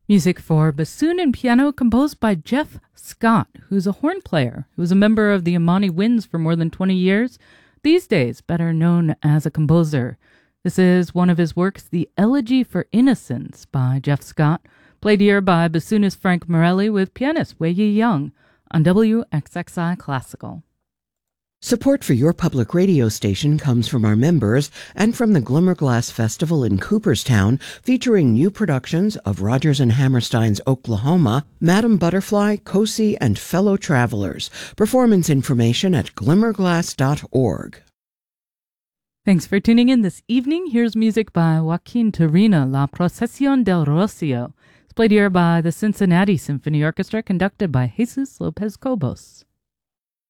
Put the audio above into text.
Music for bassoon and piano composed by Jeff Scott, who's a horn player who was a member of the Amani Winds for more than 20 years, these days better known as a composer. This is one of his works, The Elegy for Innocence by Jeff Scott, played here by bassoonist Frank Morelli with pianist Wei Yi Young on WXXI Classical. Support for your public radio station comes from our members and from the Glimmerglass Festival in Cooperstown, featuring new productions of Rodgers and Hammerstein's Oklahoma, Madame Butterfly, Cosi, and Fellow Travelers. Performance information at glimmerglass.org. Thanks for tuning in this evening. Here's music by Joaquin Turina, La Procesión del Rocio. It's played here by the Cincinnati Symphony Orchestra, conducted by Jesus Lopez Cobos.